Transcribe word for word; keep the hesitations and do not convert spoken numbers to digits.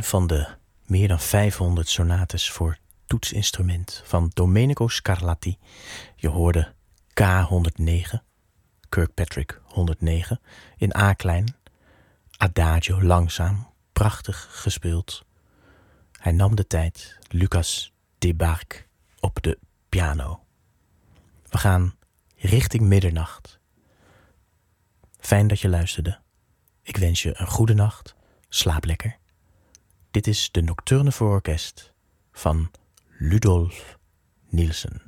van de meer dan vijfhonderd sonates voor toetsinstrument van Domenico Scarlatti. Je hoorde K honderdnegen, Kirkpatrick honderdnegen, in A-klein, Adagio langzaam, prachtig gespeeld. Hij nam de tijd, Lucas Debargue op de piano. We gaan richting middernacht. Fijn dat je luisterde. Ik wens je een goede nacht. Slaap lekker. Dit is de Nocturne voor orkest van Ludolf Nielsen.